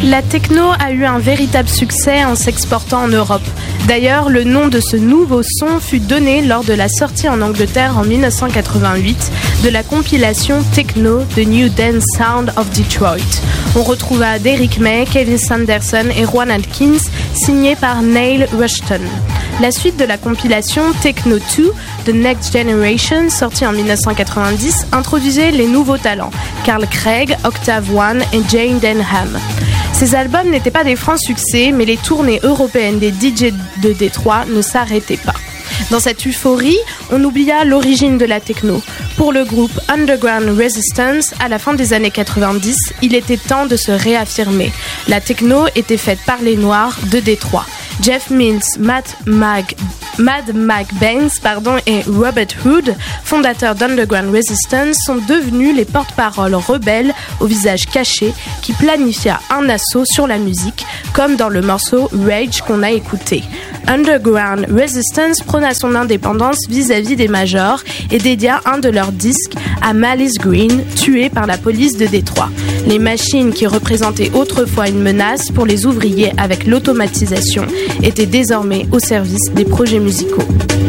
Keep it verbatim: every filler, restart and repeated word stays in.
La techno a eu un véritable succès en s'exportant en Europe. D'ailleurs, le nom de ce nouveau son fut donné lors de la sortie en Angleterre en dix-neuf cent quatre-vingt-huit de la compilation Techno The New Dance Sound of Detroit. On retrouva Derrick May, Kevin Sanderson et Rowan Atkins, signés par Neil Rushton. La suite de la compilation Techno deux, The Next Generation, sortie en dix-neuf cent quatre-vingt-dix, introduisait les nouveaux talents, Carl Craig, Octave One et Jane Denham. Ces albums n'étaient pas des francs succès, mais les tournées européennes des D J de Détroit ne s'arrêtaient pas. Dans cette euphorie, on oublia l'origine de la techno. Pour le groupe Underground Resistance, à la fin des années quatre-vingt-dix, il était temps de se réaffirmer. La techno était faite par les Noirs de Détroit. Jeff Mills, Matt Mag, Mad Mac Banks pardon, et Robert Hood, fondateurs d'Underground Resistance, sont devenus les porte-paroles rebelles au visage caché qui planifia un assaut sur la musique, comme dans le morceau Rage qu'on a écouté. Underground Resistance prôna son indépendance vis-à-vis des majors et dédia un de leurs disques à Malice Green, tué par la police de Détroit. Les machines qui représentaient autrefois une menace pour les ouvriers avec l'automatisation étaient désormais au service des projets musicaux.